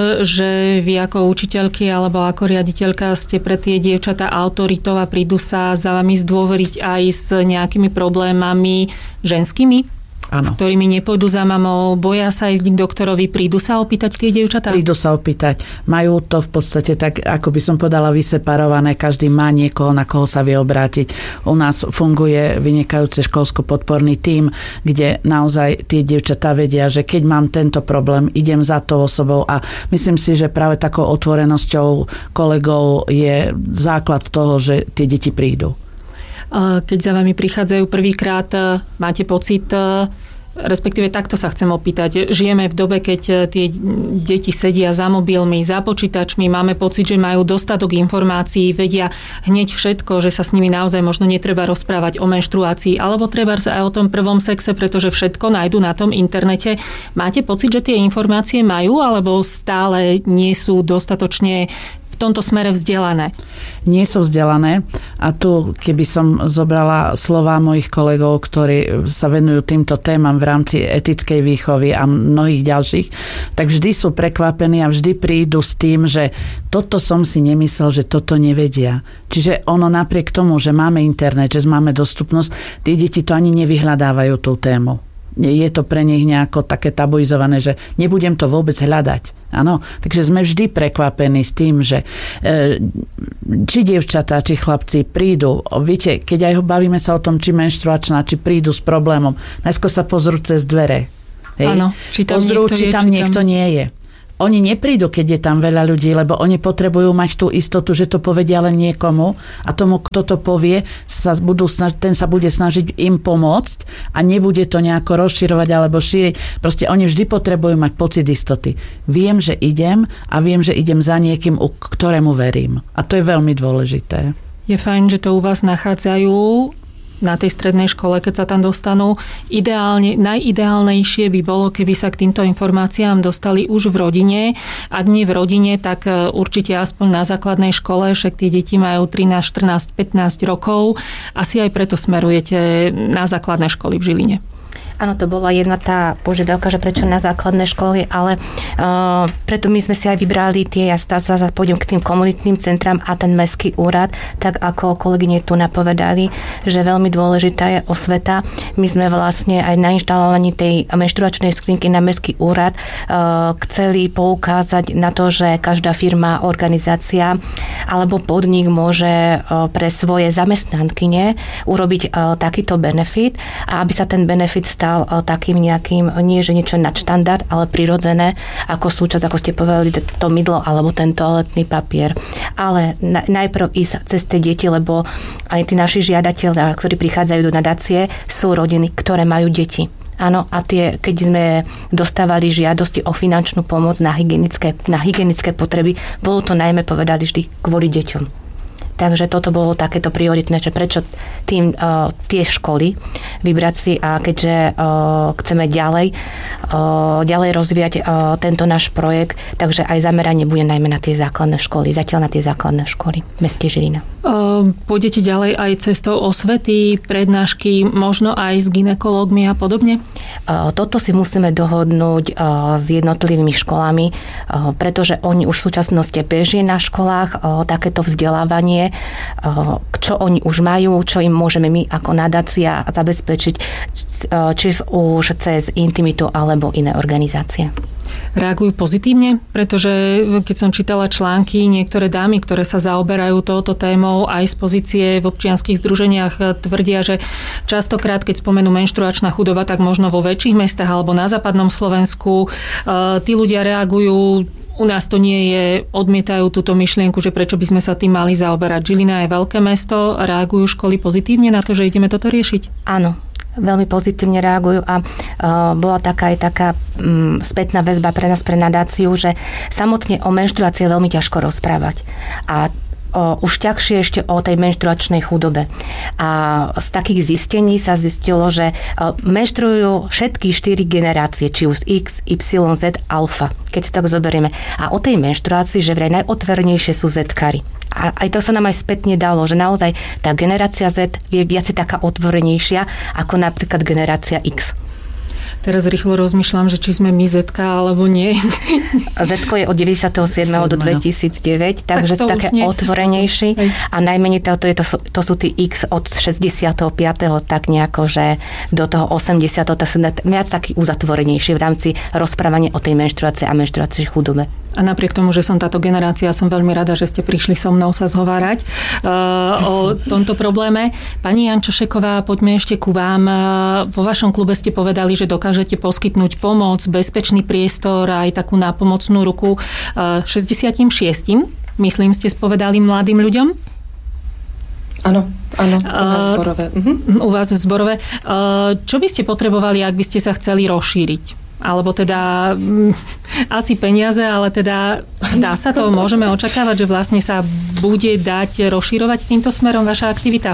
že vy ako učiteľky alebo ako riaditeľka ste pre tie dievčatá autoritou a prídu sa za vami zdôveriť aj s nejakými problémami ženskými? Ano. S ktorými nepôjdu za mamou, boja sa ísť k doktorovi, prídu sa opýtať tie dievčatá? Prídu sa opýtať. Majú to v podstate tak, ako by som povedala, vyseparované. Každý má niekoho, na koho sa vie obrátiť. U nás funguje vynikajúce školsko-podporný tím, kde naozaj tie dievčatá vedia, že keď mám tento problém, idem za tou osobou a myslím si, že práve takou otvorenosťou kolegov je základ toho, že tie deti prídu. Keď za vami prichádzajú prvýkrát, máte pocit, Respektíve takto sa chcem opýtať. Žijeme v dobe, keď tie deti sedia za mobilmi, za počítačmi, máme pocit, že majú dostatok informácií, vedia hneď všetko, že sa s nimi naozaj možno netreba rozprávať o menštruácii, alebo treba aj o tom prvom sexe, pretože všetko nájdu na tom internete. Máte pocit, že tie informácie majú, alebo stále nie sú dostatočne v tomto smere vzdelané? Nie sú vzdelané a tu, keby som zobrala slová mojich kolegov, ktorí sa venujú týmto témam v rámci etickej výchovy a mnohých ďalších, tak vždy sú prekvapení a vždy prídu s tým, že toto som si nemyslel, že toto nevedia. Čiže ono napriek tomu, že máme internet, že máme dostupnosť, tí deti to ani nevyhľadávajú tú tému. Je to pre nich nejako také tabuizované, že nebudem to vôbec hľadať. Áno, takže sme vždy prekvapení s tým, že e, či dievčatá, či chlapci prídu, viete, keď aj bavíme sa o tom, či menštruačná, či prídu s problémom, najskôr sa pozrú cez dvere. Áno, či tam pozrú, niekto či je, tam či niekto tam... nie je. Oni neprídu, keď je tam veľa ľudí, lebo oni potrebujú mať tú istotu, že to povedia len niekomu a tomu, kto to povie, sa budú snaž- ten sa bude snažiť im pomôcť a nebude to nejako rozširovať alebo šíriť. Proste oni vždy potrebujú mať pocit istoty. Viem, že idem a viem, že idem za niekým, ktorému verím. A to je veľmi dôležité. Je fajn, že to u vás nachádzajú na tej strednej škole, keď sa tam dostanú. Ideálne, najideálnejšie by bolo, keby sa k týmto informáciám dostali už v rodine. Ak nie v rodine, tak určite aspoň na základnej škole, však tie deti majú trinásť, štrnásť, pätnásť rokov. Asi aj preto smerujete na základné školy v Žiline. Áno, to bola jedna tá požiadavka, že prečo na základné školy, ale uh, preto my sme si aj vybrali tie, ja sa pôjdem k tým komunitným centram a ten mestský úrad, tak ako kolegyne tu napovedali, že veľmi dôležitá je osveta. My sme vlastne aj na inštalovaní tej menštruačnej skrinky na mestský úrad uh, chceli poukázať na to, že každá firma, organizácia alebo podnik môže uh, pre svoje zamestnankyne urobiť uh, takýto benefit a aby sa ten benefit stal takým nejakým, nie že niečo nadštandard, ale prirodzené, ako súčasť, ako ste povedali, to mydlo alebo ten toaletný papier. Ale na, najprv ísť cez tie deti, lebo aj tí naši žiadatelia, ktorí prichádzajú do nadácie, sú rodiny, ktoré majú deti. Áno, a tie, keď sme dostávali žiadosti o finančnú pomoc na hygienické, na hygienické potreby, bolo to najmä, povedali, vždy kvôli deťom. Takže toto bolo takéto prioritné, že prečo tým, uh, tie školy vybrať si a keďže uh, chceme ďalej, uh, ďalej rozvíjať uh, tento náš projekt, takže aj zameranie bude najmä na tie základné školy, zatiaľ na tie základné školy v meste Žilina. Uh, pôjdete ďalej aj cestou osvety, prednášky, možno aj s gynekológmi a podobne? Uh, toto si musíme dohodnúť uh, s jednotlivými školami, uh, pretože oni už v súčasnosti bežia na školách uh, takéto vzdelávanie, čo oni už majú, čo im môžeme my ako nadácia zabezpečiť, či už cez Intimitu alebo iné organizácie. Reagujú pozitívne? Pretože keď som čítala články, niektoré dámy, ktoré sa zaoberajú touto témou aj z pozície v občianskych združeniach, tvrdia, že častokrát, keď spomenú menštruačná chudoba, tak možno vo väčších mestách alebo na západnom Slovensku tí ľudia reagujú: u nás to nie je, odmietajú túto myšlienku, že prečo by sme sa tým mali zaoberať. Žilina je veľké mesto, reagujú školy pozitívne na to, že ideme toto riešiť? Áno, veľmi pozitívne reagujú a uh, bola taká aj taká um, spätná väzba pre nás, pre nadáciu, že samotne o menštruácii je veľmi ťažko rozprávať. A O, už ťažšie ešte o tej menštruačnej chudobe. A z takých zistení sa zistilo, že o, menštruujú všetky štyri generácie, či už X, Y, Z, alfa, keď si tak zoberieme. A o tej menštruácii, že vraj najotvorenejšie sú Z-kary. A aj to sa nám aj spätne dalo, že naozaj tá generácia Z je viac taká otvorenejšia ako napríklad generácia X. Teraz rýchlo rozmýšľam, že či sme my Zetka alebo nie. Zetko je od deväťdesiatsedem do dvetisícdeväť, takže tak sú také nie. Otvorenejší. Hej. A najmenej to, to, je, to, sú, to sú tí X od šesťdesiatpäť tak nejako, že do toho osemdesiateho to sú viac taký uzatvorenejší v rámci rozprávania o tej menštruácii a menštruácii chudobe. A napriek tomu, že som táto generácia, som veľmi rada, že ste prišli so mnou sa zhovárať uh, o tomto probléme. Pani Jančošeková, poďme ešte ku vám. Vo vašom klube ste povedali, že dokážete poskytnúť pomoc, bezpečný priestor a aj takú nápomocnú ruku uh, šesťdesiatšesť, myslím, ste spovedali mladým ľuďom? Áno, Áno, u nás v Zborove. Uh-huh. U vás v Zborove. Čo by ste potrebovali, ak by ste sa chceli rozšíriť? Alebo teda m, asi peniaze, ale teda dá sa to, môžeme očakávať, že vlastne sa bude dať rozširovať týmto smerom vaša aktivita?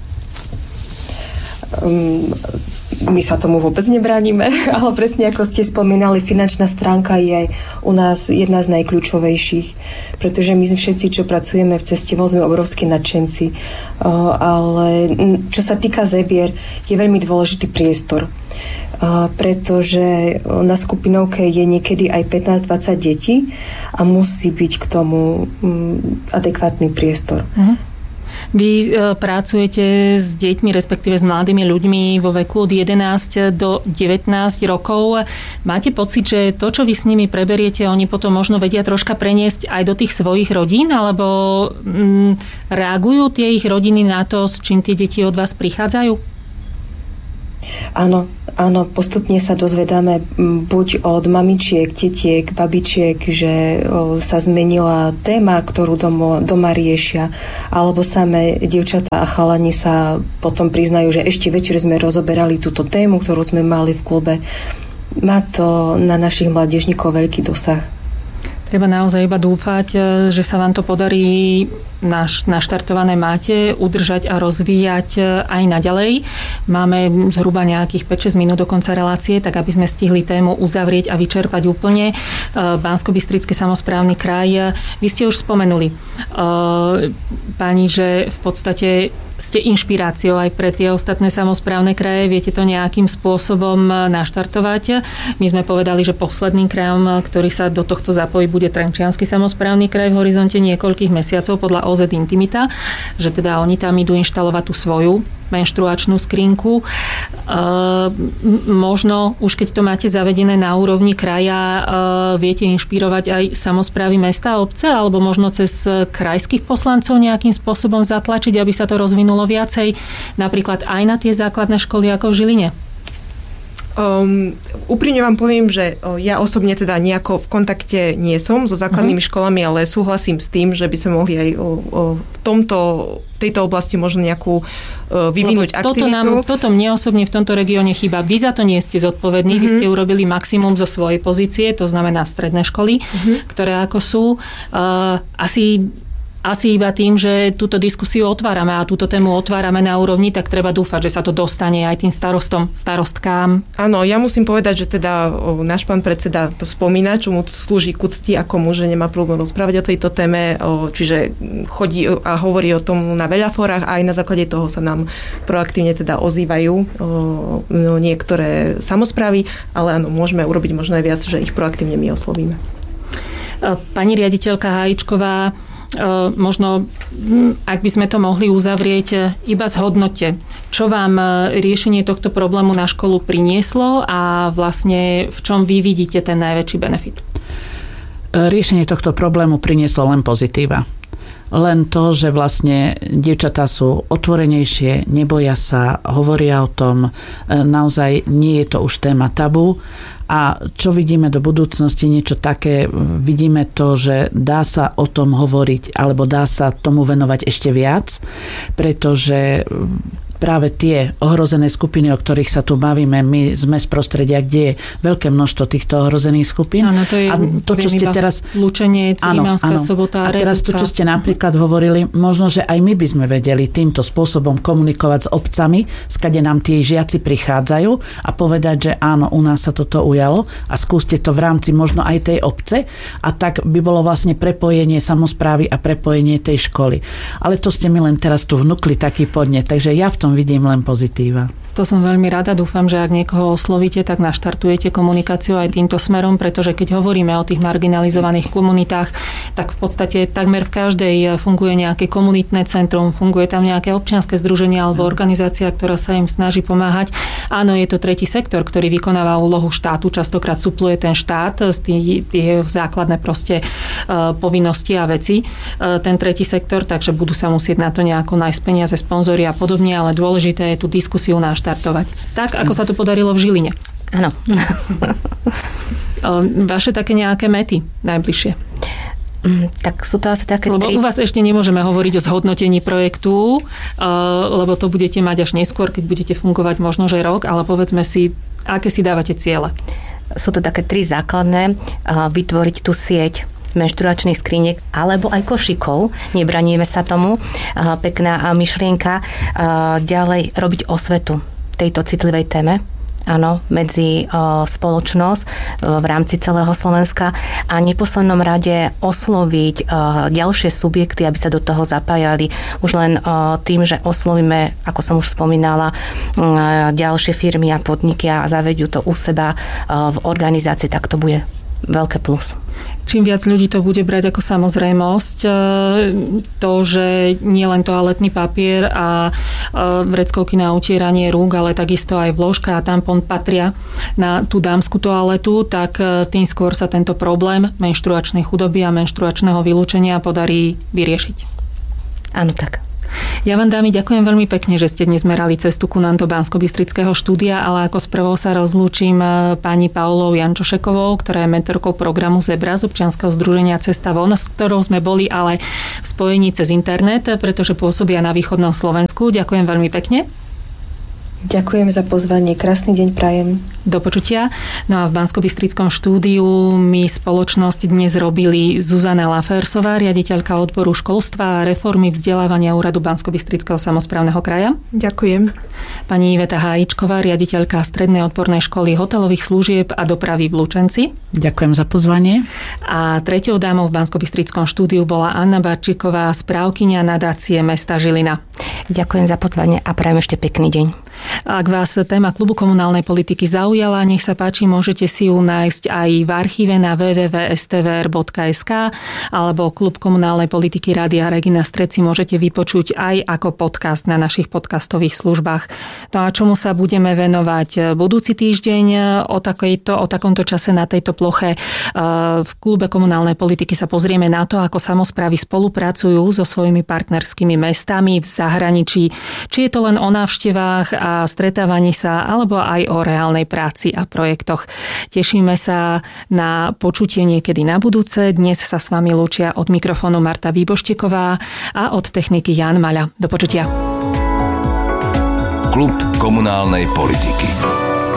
Um, my sa tomu vôbec nebránime, ale presne ako ste spomínali, finančná stránka je u nás jedna z najkľúčovejších, pretože my všetci, čo pracujeme v ceste, sme obrovskí nadšenci. Uh, ale čo sa týka Zebier, je veľmi dôležitý priestor. Uh, pretože na skupinovke je niekedy aj pätnásť dvadsať detí a musí byť k tomu um, adekvátny priestor. Uh-huh. Vy uh, pracujete s deťmi, respektíve s mladými ľuďmi vo veku od jedenásť do devätnásť rokov. Máte pocit, že to, čo vy s nimi preberiete, oni potom možno vedia troška preniesť aj do tých svojich rodín, alebo um, reagujú tie ich rodiny na to, s čím tie deti od vás prichádzajú? Áno, áno, postupne sa dozvedáme buď od mamičiek, tetiek, babičiek, že sa zmenila téma, ktorú doma, doma riešia, alebo samé dievčatá a chalani sa potom priznajú, že ešte večer sme rozoberali túto tému, ktorú sme mali v klube. Má to na našich mládežníkov veľký dosah. Treba naozaj iba dúfať, že sa vám to podarí naš, naštartované máte udržať a rozvíjať aj naďalej. Máme zhruba nejakých päť šesť minút do konca relácie, tak aby sme stihli tému uzavrieť a vyčerpať úplne. Banskobystrický samosprávny kraj, vy ste už spomenuli, pani, že v podstate ste inšpiráciou aj pre tie ostatné samosprávne kraje. Viete to nejakým spôsobom naštartovať? My sme povedali, že posledným krajom, ktorý sa do tohto zapojí, bude Trenčiansky samosprávny kraj v horizonte niekoľkých mesiacov podľa ó zet Intimita, že teda oni tam idú inštalovať tú svoju menštruačnú skrinku. E, možno, už keď to máte zavedené na úrovni kraja, e, viete inšpirovať aj samosprávy mesta a obce, alebo možno cez krajských poslancov nejakým spôsobom zatlačiť, aby sa to rozvinulo viacej, napríklad aj na tie základné školy ako v Žiline? Um, úprimne vám poviem, že o, ja osobne teda nejako v kontakte nie som so základnými uh-huh. školami, ale súhlasím s tým, že by sme mohli aj o, o, v tomto, v tejto oblasti možno nejakú o, vyvinúť Lebo toto aktivitu. Nám, toto mne osobne v tomto regióne chýba. Vy za to nie ste zodpovední, uh-huh. vy ste urobili maximum zo svojej pozície, to znamená stredné školy, uh-huh. ktoré ako sú. Uh, asi Asi iba tým, že túto diskusiu otvárame a túto tému otvárame na úrovni, tak treba dúfať, že sa to dostane aj tým starostom, starostkám. Áno, ja musím povedať, že teda o, náš pán predseda to spomína, čo mu slúži k úcti a komu, že nemá problém rozprávať o tejto téme, o, čiže chodí a hovorí o tom na veľa fórach a aj na základe toho sa nám proaktívne teda ozývajú o, no, niektoré samosprávy, ale áno, môžeme urobiť možno aj viac, že ich proaktívne my oslovíme. Pani riaditeľka Hájičková, možno, ak by sme to mohli uzavrieť, iba zhodnote, čo vám riešenie tohto problému na školu prinieslo a vlastne v čom vy vidíte ten najväčší benefit? Riešenie tohto problému prinieslo len pozitíva. Len to, že vlastne dievčatá sú otvorenejšie, neboja sa, hovoria o tom, naozaj nie je to už téma tabu. A čo vidíme do budúcnosti, niečo také, vidíme to, že dá sa o tom hovoriť, alebo dá sa tomu venovať ešte viac, pretože práve tie ohrozené skupiny, o ktorých sa tu bavíme, my sme z prostredia, kde je veľké množstvo týchto ohrozených skupín. Áno, to je, a to, čo ste teraz... Lučenec, Rímavská Sobota, a teraz to, čo ste napríklad hovorili, možno, že aj my by sme vedeli týmto spôsobom komunikovať s obcami, skade nám tí žiaci prichádzajú a povedať, že áno, u nás sa toto ujalo a skúste to v rámci možno aj tej obce a tak by bolo vlastne prepojenie samosprávy a prepojenie tej školy. Ale to ste mi len teraz tu vnúkli taký podnet, takže ja v tom vidím len pozitíva. To som veľmi rada. Dúfam, že ak niekoho oslovíte, tak naštartujete komunikáciu aj týmto smerom, pretože keď hovoríme o tých marginalizovaných komunitách, tak v podstate takmer v každej funguje nejaké komunitné centrum, funguje tam nejaké občianske združenie alebo organizácia, ktorá sa im snaží pomáhať. Áno, je to tretí sektor, ktorý vykonáva úlohu štátu, častokrát supluje ten štát z tých, tých základné proste povinnosti a veci. Ten tretí sektor, takže budú sa musieť na to nejako nájsť peniaze, sponzori a podobne, ale dôležité je tú diskusiu naštartovať. Tak, ako sa to podarilo v Žiline. Áno. Vaše také nejaké mety najbližšie? Tak sú to asi také... Lebo tri... u vás ešte nemôžeme hovoriť o zhodnotení projektu, lebo to budete mať až neskôr, keď budete fungovať možno, že rok, ale povedzme si, aké si dávate ciele. Sú to také tri základné. Vytvoriť tú sieť menštruačných skriniek alebo aj košíkov. Nebraníme sa tomu. Pekná myšlienka. Ďalej robiť osvetu tejto citlivej téme. Áno, medzi o, spoločnosť o, v rámci celého Slovenska a v neposlednom rade osloviť o, ďalšie subjekty, aby sa do toho zapájali. Už len o, tým, že oslovíme, ako som už spomínala, o, ďalšie firmy a podniky a zavedú to u seba o, v organizácii, tak to bude veľké plus. Čím viac ľudí to bude brať ako samozrejmosť, to, že nie len toaletný papier a vreckovky na utieranie rúk, ale takisto aj vložka a tampon patria na tú dámsku toaletu, tak tým skôr sa tento problém menštruačnej chudoby a menštruačného vylúčenia podarí vyriešiť. Áno, tak. Ja vám, dámy, ďakujem veľmi pekne, že ste dnes merali cestu ku nám do Banskobystrického štúdia, ale ako s prvou sa rozlúčim pani Paulou Jančošekovou, ktorá je mentorkou programu Zebra z občianskeho združenia Cesta von, s ktorou sme boli ale v spojení cez internet, pretože pôsobia na východnom Slovensku. Ďakujem veľmi pekne. Ďakujem za pozvanie. Krásny deň prajem. Do počutia. No a v Banskobystrickom štúdiu mi spoločnosť dnes robili Zuzana Lafersová, riaditeľka odboru školstva a reformy vzdelávania úradu Banskobystrického samosprávneho kraja. Ďakujem. Pani Iveta Hájičková, riaditeľka Strednej odbornej školy hotelových služieb a dopravy v Lučenci. Ďakujem za pozvanie. A treťou dámou v Banskobystrickom štúdiu bola Anna Barčíková, správkyňa nadácie mesta Žilina. Ďakujem za pozvanie a prajem ešte pekný deň. Ak vás téma klubu komunálnej politiky zaujala, nech sa páči, môžete si ju nájsť aj v archíve na w w w bodka s t v r bodka s k alebo klub komunálnej politiky Rádia Regina Stred si môžete vypočuť aj ako podcast na našich podcastových službách. No a čomu sa budeme venovať budúci týždeň o, takejto, o takomto čase na tejto ploche? V klube komunálnej politiky sa pozrieme na to, ako samosprávy spolupracujú so svojimi partnerskými mestami v zahraničí. Či je to len o návštevách a stretávaní sa, alebo aj o reálnej práci a projektoch. Tešíme sa na počutie niekedy na budúce. Dnes sa s vami lúčia od mikrofónu Marta Výbošteková a od techniky Jan Maľa. Do počutia. Klub komunálnej politiky.